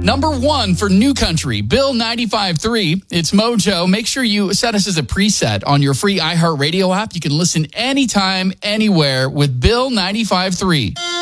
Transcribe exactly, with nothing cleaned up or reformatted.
Number one for New Country, Bill ninety-five point three. It's Mojo. Make sure you set us as a preset on your free iHeartRadio app. You can listen anytime, anywhere with Bill ninety-five point three.